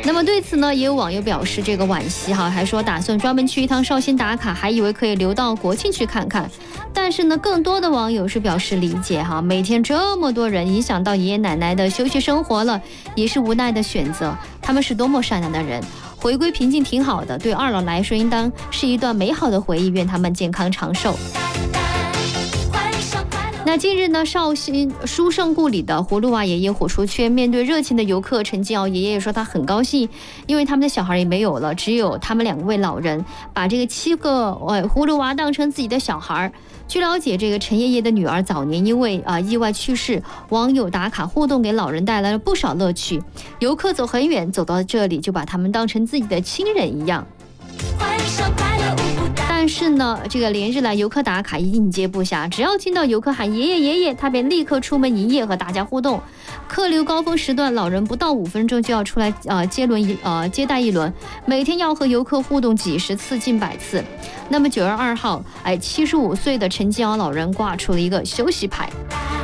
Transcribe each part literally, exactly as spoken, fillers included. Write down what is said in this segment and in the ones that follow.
那么对此呢，也有网友表示这个惋惜哈，还说打算专门去一趟绍兴打卡，还以为可以留到国庆去看看。但是呢，更多的网友是表示理解哈，每天这么多人，影响到爷爷奶奶的休息生活了，也是无奈的选择。他们是多么善良的人，回归平静挺好的，对二老来说应当是一段美好的回忆，愿他们健康长寿。那近日呢，绍兴书圣故里的葫芦娃爷爷火出圈，面对热情的游客，陈继尧爷爷说他很高兴，因为他们的小孩也没有了，只有他们两位老人，把这个七个呃葫芦娃当成自己的小孩。据了解，这个陈爷爷的女儿早年因为啊、呃、意外去世，网友打卡互动给老人带来了不少乐趣，游客走很远走到这里就把他们当成自己的亲人一样。但是呢，这个连日来游客打卡应接不暇，只要听到游客喊爷爷爷爷，他便立刻出门营业和大家互动。客流高峰时段，老人不到五分钟就要出来呃接轮一呃接待一轮，每天要和游客互动几十次、近百次。那么九月二号，哎，七十五岁的陈继尧老人挂出了一个休息牌。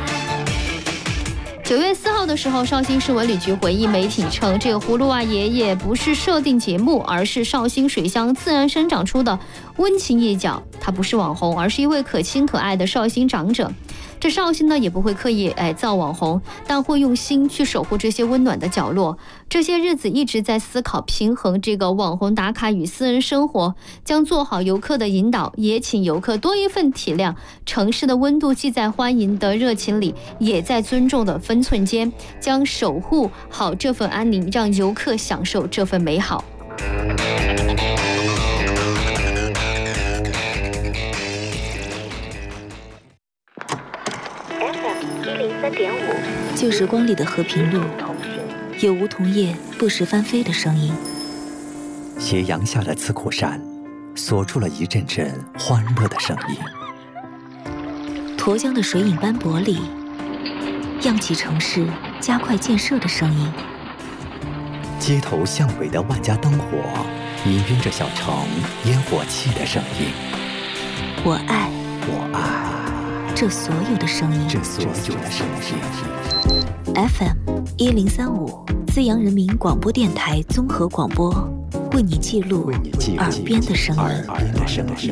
九月四号的时候，绍兴市文旅局回应媒体称，这个葫芦娃爷爷不是设定节目，而是绍兴水乡自然生长出的温情一角。他不是网红，而是一位可亲可爱的绍兴长者。这绍兴呢也不会刻意哎造网红，但会用心去守护这些温暖的角落。这些日子一直在思考平衡这个网红打卡与私人生活，将做好游客的引导，也请游客多一份体谅。城市的温度既在欢迎的热情里，也在尊重的分寸间，将守护好这份安宁，让游客享受这份美好。 旧时光里的和平路，有梧桐叶不时翻飞的声音。 斜阳下的刺口山，锁出了一阵阵欢乐的声音。 沱江的水影斑驳里，漾起城市加快建设的声音。 街头巷尾的万家灯火，氤氲着小城烟火气的声音。 我爱， 我爱这所有的声音， 这所有的声音。 F M 一零三五，资阳人民广播电台综合广播，为你记录耳边的声音。 耳边的声音。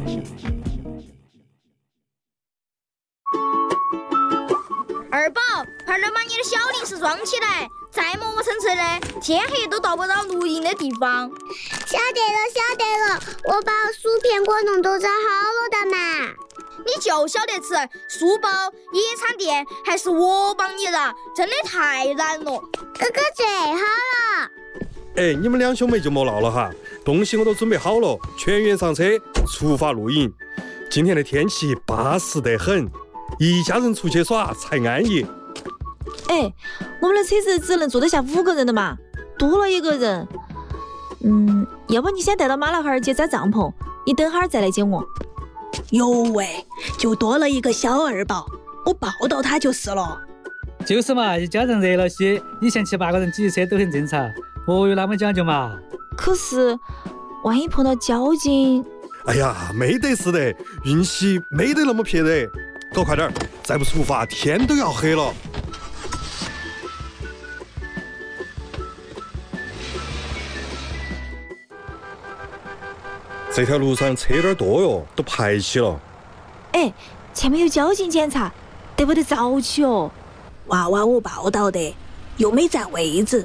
二宝，快点把你的小零食装起来，再磨磨蹭蹭的，天黑都到不到露营的地方。 晓得了，晓得了，我把薯片果冻都做好了的嘛。 你就晓得吃书包、野餐垫，还是我帮你的，真的太难了。 哥哥最好了。 哎，你们两兄妹就莫闹了哈，东西我都准备好了，全员上车，出发露营。今天的天气巴适得很，一家人出去耍才安逸。 哎，我们的车子只能坐得下五个人的嘛，多了一个人。嗯，要不你先带到马老汉儿去扎帐篷，你等会儿再来接我。 哟喂，就多了一个小二宝，我抱到他就是了。 就是嘛，一家人热闹些，以前七八个人挤车都很正常，何有那么讲究嘛？ 可是，万一碰到交警…… 哎呀，没得事的，运气没得那么撇的。搞快点，再不出发，天都要黑了。这条路上车有点多哟，都排起了。 哎，前面有交警检查，得不得早起哦？ 娃娃我报道的，又没占位置。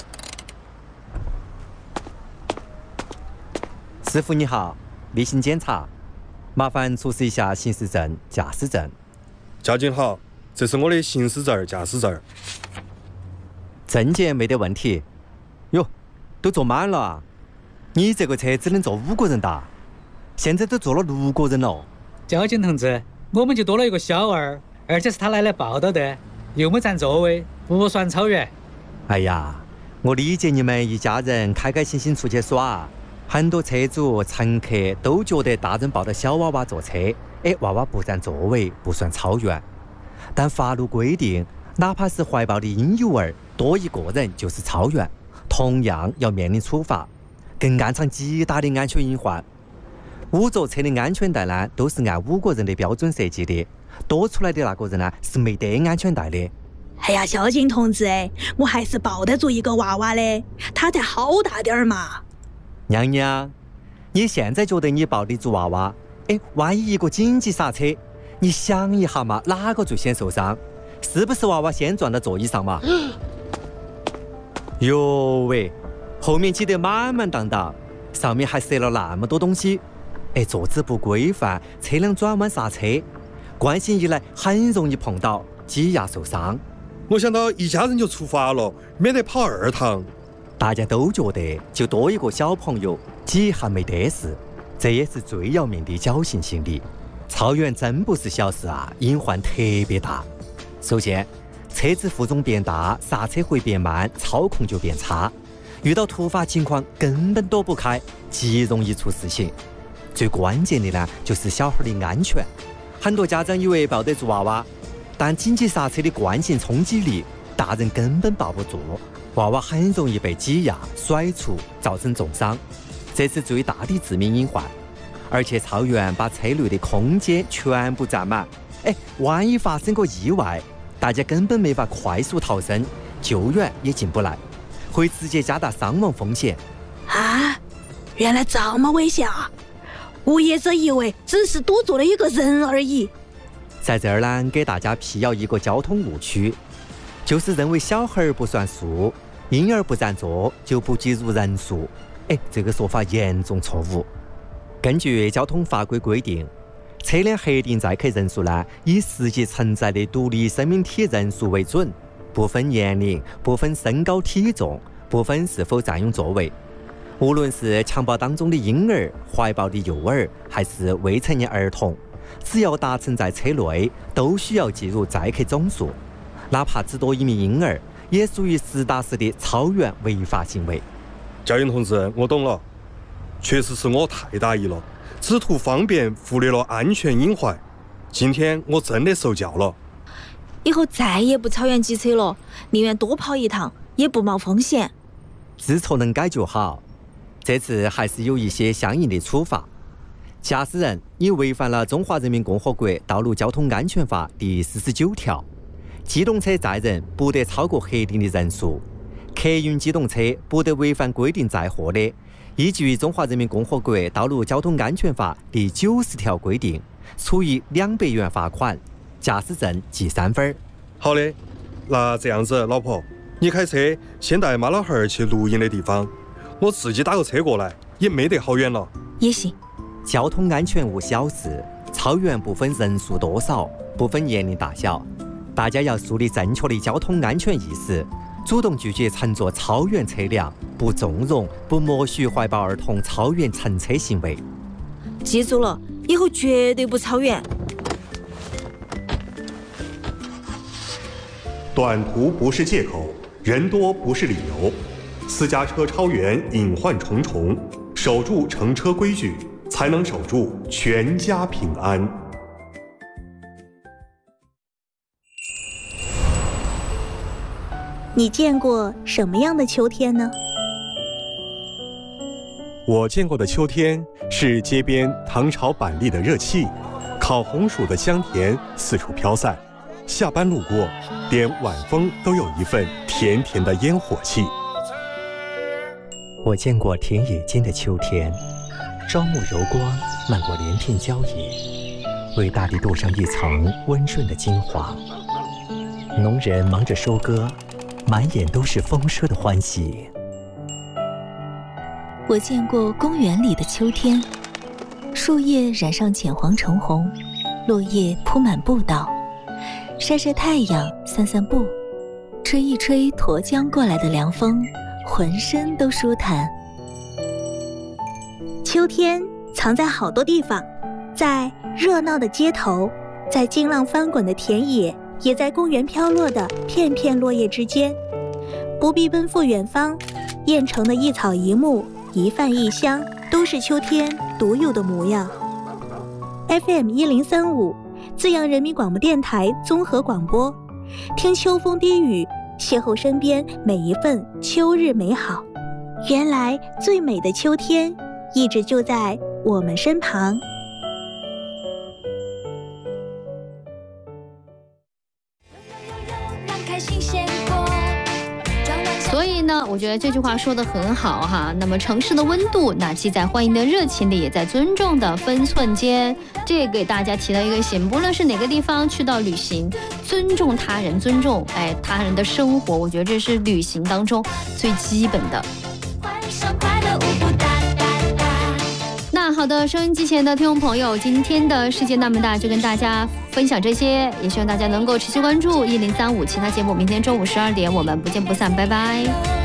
师傅你好，例行检查，麻烦出示一下行驶证、驾驶证。 交警好，这是我的行驶证、驾驶证。 证件没得问题。哟，都坐满了啊！你这个车只能坐五个人的。现在都坐了六个人了。 交警同志，我们就多了一个小二，而且是他来来报道的，又没占座位，不算超员。 哎呀，我理解你们一家人开开心心出去耍，很多车主乘客都觉得大人抱着小娃娃坐车，哎，娃娃不占座位不算超员。但法律规定，哪怕是怀抱的婴幼儿多一个人就是超员，同样要面临处罚，更暗藏极大的安全隐患。五座车的安全带呢，都是按五个人的标准设计的，多出来的那个人呢是没得安全带的。 哎呀，孝敬同志，我还是抱得住一个娃娃的，他才好大点儿嘛。 娘娘，你现在觉得你抱得住娃娃？哎，万一一个紧急刹车，你想一下嘛，哪个最先受伤？是不是娃娃先撞到座椅上嘛？哟喂，后面挤得满满当当，上面还塞了那么多东西，哎，坐姿不规范，车辆转弯刹车，惯性一来很容易碰到，挤压受伤。 我想到一家人就出发了，免得跑二趟。 大家都觉得就多一个小朋友，挤还没得事，这也是最要命的侥幸心理。超员真不是小事啊，隐患特别大。首先，车子负重变大，刹车会变慢，操控就变差，遇到突发情况根本躲不开，极容易出事情。最关键的呢，就是小孩的安全。很多家长以为抱得住娃娃，但紧急刹车的惯性冲击力，大人根本抱不住，娃娃很容易被挤压、甩出，造成重伤，这是最大的致命隐患。而且超员把车内的空间全部占满，哎，万一发生个意外，大家根本没法快速逃生，救援也进不来，会直接加大伤亡风险。 啊，原来这么危险啊！我一直以为只是堵住了一个人而已。 在这儿呢，给大家辟谣一个交通误区，就是认为小孩不算数，婴儿不占座就不计入人数。哎，这个说法严重错误。根据交通法规规定，车辆核定载客人数呢，以实际承载的独立生命体人数为准，不分年龄，不分身高体重，不分是否占用座位。无论是襁褓当中的婴儿、怀抱的幼儿，还是未成年儿童，只要搭乘在车内，都需要计入载客总数，哪怕只多一名婴儿，也属于实打实的超员违法行为。 教员同志，我懂了，确实是我太大意了，只图方便，忽略了安全隐患。今天我真的受教了， 以后再也不超员机车了，宁愿多跑一趟，也不冒风险。 知错能改就好。这次还是有一些相应的处罚。驾驶人，你违反了《中华人民共和国道路交通安全法》第四十九条，机动车载人不得超过核定的人数，客运机动车不得违反规定载货的，依据《中华人民共和国道路交通安全法》第九十条规定，处以两百元罚款，驾驶证记三分。 好的，那这样子，老婆，你开车先带妈老汉儿去录音的地方，我自己打个车过来，也没得好远了。 也行。 交通安全无小事，超员不分人数多少，不分年龄大小，大家要树立正确的交通安全意识，主动拒绝乘坐超员车辆，不纵容、不默许怀抱儿童超员乘车行为。 记住了，以后绝对不超员。 短途不是借口，人多不是理由。私家车超员隐患重重，守住乘车规矩，才能守住全家平安。 你见过什么样的秋天呢？ 我见过的秋天是街边糖炒板栗的热气，烤红薯的香甜四处飘散，下班路过，连晚风都有一份甜甜的烟火气。 我见过田野间的秋天，朝暮柔光漫过连片郊野，为大地镀上一层温润的金黄。农人忙着收割，满眼都是丰收的欢喜。 我见过公园里的秋天，树叶染上浅黄橙红，落叶铺满步道，晒晒太阳，散散步，吹一吹沱江过来的凉风，浑身都舒坦。 秋天藏在好多地方，在热闹的街头，在惊浪翻滚的田野，也在公园飘落的片片落叶之间。不必奔赴远方，燕城的一草一木，一饭一香，都是秋天独有的模样。F M 一零三五，资阳人民广播电台综合广播，听秋风低语，邂逅身边每一份秋日美好。原来最美的秋天，一直就在我们身旁。 让开心呢，我觉得这句话说得很好哈。那么城市的温度，那既在欢迎的热情里，也在尊重的分寸间。这也给大家提了一个醒，不论是哪个地方去到旅行，尊重他人，尊重哎他人的生活，我觉得这是旅行当中最基本的。那好的，收音机前的听众朋友，今天的世界那么大，就跟大家分享这些，也希望大家能够持续关注一零三五其他节目。明天中午十二点，我们不见不散，拜拜。